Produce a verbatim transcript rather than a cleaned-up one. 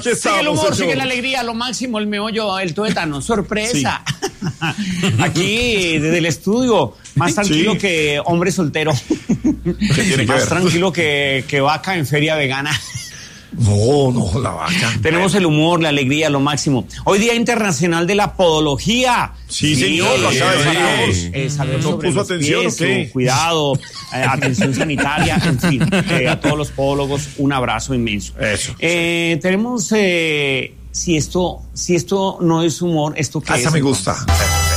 Sigue el humor, sigue la alegría, lo máximo, el meollo, el tuétano, sorpresa. Sí. Aquí, desde el estudio, más tranquilo sí. que hombre soltero. Más tranquilo que, que vaca en feria vegana. No, no, la vaca. Tenemos el humor, la alegría, lo máximo. Hoy Día Internacional de la Podología. Sí, sí señor, lo acaba de decir. Eh, saber ¿No sobre puso los atención pies, o qué? Cuidado, eh, atención sanitaria, en fin. Eh, a todos los podólogos, un abrazo inmenso. Eso. Eh, tenemos, eh, si esto, si esto no es humor, ¿esto qué ah, es? Esa me gusta.